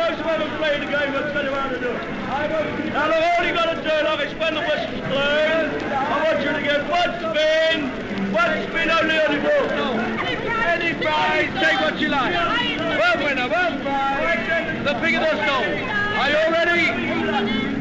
most of them play the game, what's going to do? Now, look, all you got to do, like, is when the whistle's blown, I want you to get one spin only on the ball. Any prize, take what you like. One winner, one prize, the bigger the song. Are you all ready?